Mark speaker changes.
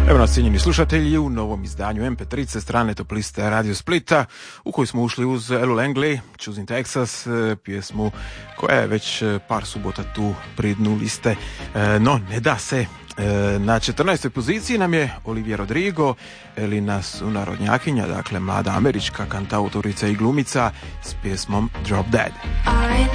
Speaker 1: Evo nas, cijenjeni slušatelji, u novom izdanju MP3 strane top liste Radio Splita, u koju smo ušli uz Elu Langley, Choosing Texas, pjesmu koja je već par subota tu pri dnu liste, no ne da se. Na 14. poziciji nam je Olivia Rodrigo, Elina sunarodnjakinja, dakle mlada američka kantautorica i glumica s pjesmom Drop Dead.